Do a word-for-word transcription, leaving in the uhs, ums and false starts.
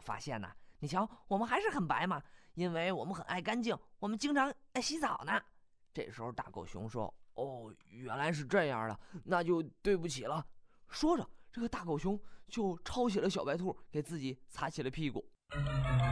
发现呢，你瞧，我们还是很白嘛，因为我们很爱干净，我们经常爱洗澡呢。”这时候大狗熊说：“哦，原来是这样的，那就对不起了。”说着，这个大狗熊就抄起了小白兔，给自己擦起了屁股。